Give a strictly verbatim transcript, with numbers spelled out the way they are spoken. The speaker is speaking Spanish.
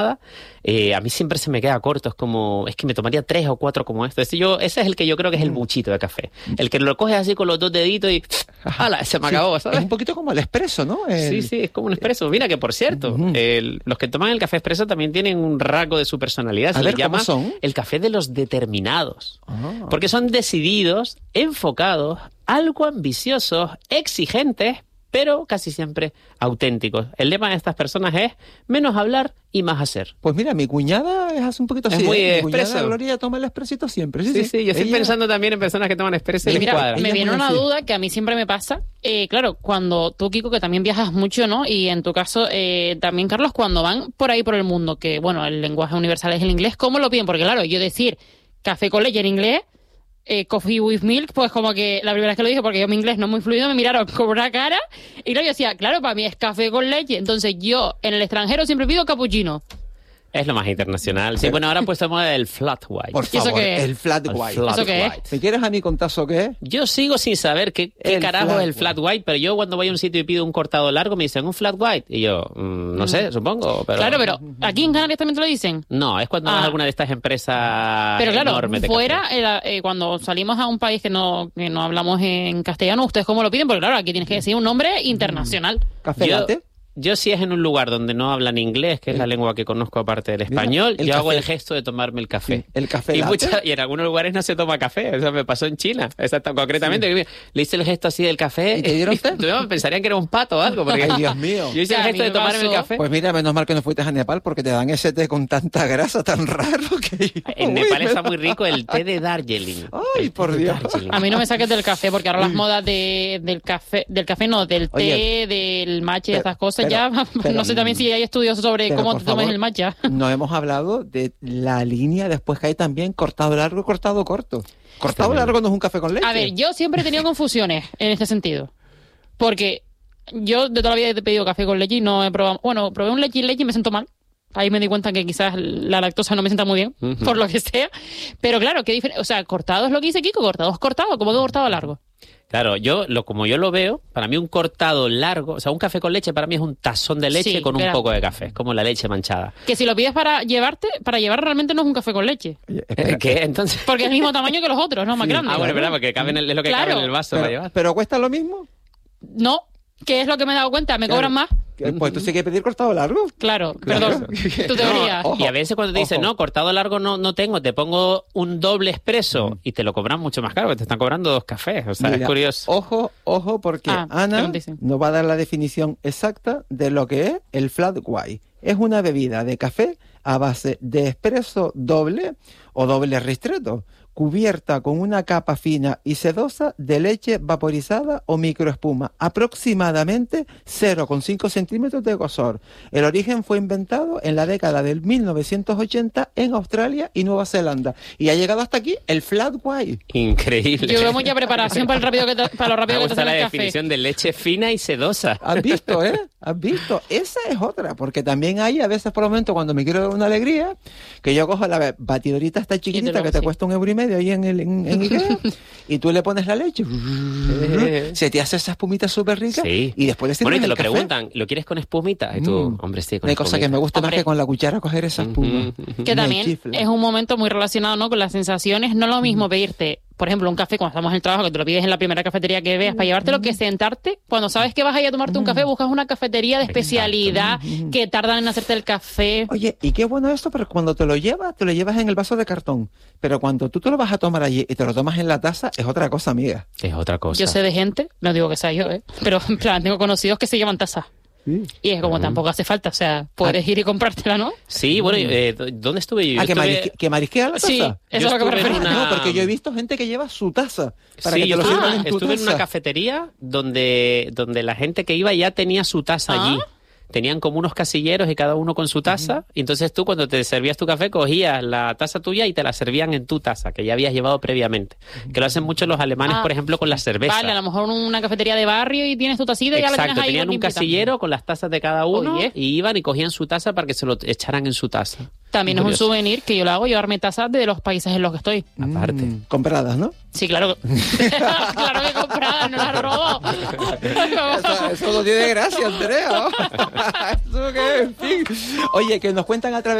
Eh, a mí siempre se me queda corto, es como, es que me tomaría tres o cuatro como esto. Ese, yo, ese es el que yo creo que es el buchito de café. El que lo coges así con los dos deditos y ¡hala! Se me Sí, acabó, ¿sabes? es un poquito como el expreso, ¿no? El... Sí, sí, es como un expreso. Mira que, por cierto, uh-huh. el, los que toman el café expreso también tienen un rasgo de su personalidad. Se A les ver, llama ¿cómo son? El café de los determinados. Ah. Porque son decididos, enfocados, algo ambiciosos, exigentes, pero casi siempre auténticos. El lema de estas personas es menos hablar y más hacer. Pues mira, mi cuñada es así un poquito así. Es muy ¿eh? Mi expreso. cuñada Gloria toma el expresito siempre. Sí, Sí, sí. sí, yo estoy Ella... pensando también en personas que toman expreso y Y mira, cuadra. me Ella viene muy una así. duda que a mí siempre me pasa. Eh, claro, cuando tú, Kiko, que también viajas mucho, ¿no? Y en tu caso, eh, también, Carlos, cuando van por ahí por el mundo, que, bueno, el lenguaje universal es el inglés, ¿cómo lo piden? Porque, claro, yo decir café con leche en inglés... Eh, coffee with milk, pues como que la primera vez que lo dije, porque yo mi inglés no es muy fluido, me miraron con una cara y luego yo decía, claro, para mí es café con leche. Entonces yo en el extranjero siempre pido cappuccino. Es lo más internacional. Sí, bueno, ahora pues estamos el flat white. Por ¿Y eso favor, qué es? el flat El white. flat ¿Eso qué es? white. ¿Me quieres a mí contar eso qué es? Yo sigo sin saber qué, qué El carajo flat es el flat white, pero yo cuando voy a un sitio y pido un cortado largo me dicen un flat white y yo, mmm, no sé, supongo, pero... Claro, pero aquí en Canarias también te lo dicen. No, es cuando Ah. vas a alguna de estas empresas Pero claro, enormes de fuera, café. era, eh, cuando salimos a un país que no, que no hablamos en castellano, ¿ustedes cómo lo piden? Porque claro, aquí tienes que decir un nombre internacional. ¿Café Yo- latte? Yo si es en un lugar donde no hablan inglés, que es la lengua que conozco aparte del Mira, español, el yo hago café. el gesto de tomarme el café. Sí, el café y, latte. mucha- y en algunos lugares no se toma café, eso me pasó en China, exacto, concretamente. que Le hice el gesto así del café ¿Y te dieron té? no, pensarían que era un pato o algo, porque Ay, Dios mío. yo hice el A mí gesto de me tomarme el pasó. café. Pues mira, menos mal que no fuiste a Nepal porque te dan ese té con tanta grasa tan raro que... En Uy, Nepal me está da- muy rico el té de Darjeeling. Ay, El té por de Dios. Darjeeling. A mí no me saques del café, porque ahora las modas de, del café, del café no, del té, Oye, del matcha y pero- esas cosas, pero- ya pero- no sé también si hay estudios sobre pero, cómo por te tomas favor, el matcha. No hemos hablado de la línea después que hay también cortado largo y cortado corto. Cortado Tremendo. largo no es un café con leche. A ver, yo siempre he tenido confusiones en este sentido. Porque yo de toda la vida he pedido café con leche y no he probado... Bueno, probé un leche y leche y me siento mal. Ahí me di cuenta que quizás la lactosa no me sienta muy bien, Ujú. por lo que sea. Pero claro, qué diferencia. O sea, cortado es lo que dice Kiko, cortado es cortado. ¿Cómo que cortado largo? Claro, yo, lo, como yo lo veo, para mí un cortado largo, o sea, un café con leche para mí es un tazón de leche Sí, con un claro. poco de café, es como la leche manchada. Que si lo pides para llevarte, para llevar realmente no es un café con leche. Oye, espera, ¿Qué? Entonces... Porque es el mismo tamaño que los otros, ¿no? Más Sí. grande. Ah, bueno, verdad, porque cabe en el- es lo que Claro. cabe en el vaso para pero, llevar. pero cuesta lo mismo. No, que es lo que me he dado cuenta, me Claro. cobran más. Que, Pues tú sí que pedir cortado largo. Claro, Claro. perdón. Tu teoría. No, Y a veces cuando te dicen, Ojo. no, cortado largo no, no tengo, te pongo un doble expreso y te lo cobran mucho más caro, porque te están cobrando dos cafés. O sea, Mira, es curioso. Ojo, ojo, porque Ah, Ana según dicen. nos va a dar la definición exacta de lo que es el flat white. Es una bebida de café a base de espresso doble o doble ristretto, cubierta con una capa fina y sedosa de leche vaporizada o microespuma, aproximadamente cero coma cinco centímetros de grosor. El origen fue inventado en la década del mil novecientos ochenta en Australia y Nueva Zelanda. Y ha llegado hasta aquí el flat white. Increíble. Yo veo mucha preparación para, el rápido que te- para lo Me rápido que te gusta sale la el café. definición de leche fina y sedosa. ¿Has visto, eh? ¿Has visto? Esa es otra, porque también hay a veces por momento cuando me quiero dar una alegría, que yo cojo la batidorita esta chiquitita lo- que te sí. cuesta un euro y medio ahí en, el, en, en Ikea, y tú le pones la leche, se te hace esa espumita súper rica, Sí. y después le sirves Bueno, y te el lo café. preguntan, ¿lo quieres con espumita? Y tú, Mm. hombre, sí, con No hay cosa que me guste más Hombre. que con la cuchara coger esa espuma. Ujú. Que Me también chifla. es un momento muy relacionado, ¿no?, con las sensaciones. No es lo mismo pedirte, por ejemplo, un café cuando estamos en el trabajo, que te lo pides en la primera cafetería que veas para llevártelo, que sentarte. Cuando sabes que vas a ir a tomarte un café, buscas una cafetería de especialidad que tardan en hacerte el café. Oye, y qué bueno esto, pero cuando te lo llevas, te lo llevas en el vaso de cartón. Pero cuando tú te lo vas a tomar allí y te lo tomas en la taza, es otra cosa, amiga. Es otra cosa. Yo sé de gente, no digo que sea yo, ¿eh? Pero en plan, tengo conocidos que se llevan tazas. Sí. Y es como tampoco hace falta, o sea, puedes ir y comprártela, ¿no? Sí, bueno, eh, ¿dónde estuve yo? Yo Ah, que, estuve- marisque- que marisquea la taza. Sí, eso es lo que me estuve en refiero. una- No, porque yo he visto gente que lleva su taza para Sí, que te yo lo estuve, sirvan en tu estuve en taza. una cafetería donde, donde la gente que iba ya tenía su taza Ah. allí. Tenían como unos casilleros y cada uno con su taza. Y entonces tú cuando te servías tu café cogías la taza tuya y te la servían en tu taza, que ya habías llevado previamente. Que lo hacen mucho los alemanes, Ah. por ejemplo, con las cervezas. Vale, a lo mejor una cafetería de barrio y tienes tu tacita y ya la Exacto, tienes ahí tenían un limpita. casillero con las tazas de cada uno Oye. y iban y cogían su taza para que se lo echaran en su taza. También es un Curioso. souvenir que yo lo hago, llevarme tazas de los países en los que estoy. Aparte. Mm, compradas, ¿no? Sí, claro. Claro que comprada, no la robo. Eso, eso no tiene gracia, Andrea. Eso que, en fin. Oye, que nos cuentan a través